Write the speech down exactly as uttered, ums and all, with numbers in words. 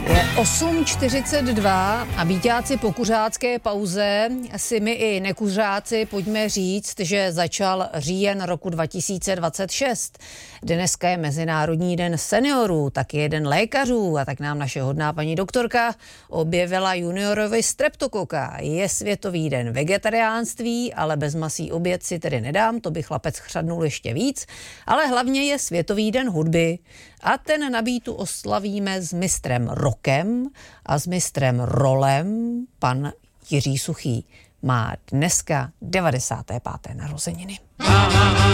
Je osm čtyřicet dva a víťáci po kuřácké pauze si my i nekuřáci pojďme říct, že začal říjen roku dva tisíce dvacet šest. Dneska je Mezinárodní den seniorů, taky je den lékařů a tak nám naše hodná paní doktorka objevila juniorovi streptokoka. Je Světový den vegetariánství, ale bez masí oběd si tedy nedám, to by chlapec chřadnul ještě víc, ale hlavně je Světový den hudby a ten na Beatu oslavíme s mistrem Rockem a s mistrem Rolem. Pan Jiří Suchý má dneska devadesáté páté narozeniny.